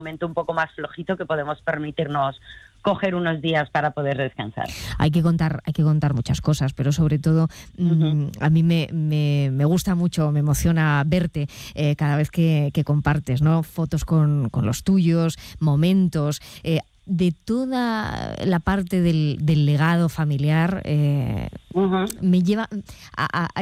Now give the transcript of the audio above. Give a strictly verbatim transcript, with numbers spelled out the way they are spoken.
momento un poco más flojito que podemos permitirnos coger unos días para poder descansar. Hay que contar, hay que contar muchas cosas, pero sobre todo uh-huh. mmm, a mí me, me, me gusta mucho, me emociona verte eh, cada vez que, que compartes, ¿no? Fotos con, con los tuyos, momentos. Eh, de toda la parte del, del legado familiar, eh, uh-huh. me lleva a, a